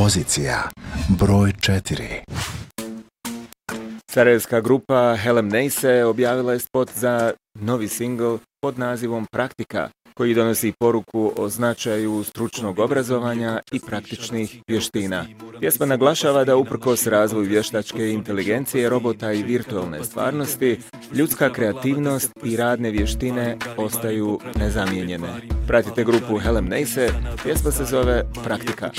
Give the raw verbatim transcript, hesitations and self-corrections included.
Pozicija broj četiri. Sarajevska grupa Helen Neise objavila je spot za novi singl pod nazivom Praktika, koji donosi poruku o značaju stručnog obrazovanja i praktičnih vještina. Pjesma naglašava da uprkos razvoju vještačke inteligencije, robota i virtualne stvarnosti, ljudska kreativnost i radne vještine ostaju nezamijenjene. Pratite grupu Helen Neise, pjesma se zove Praktika.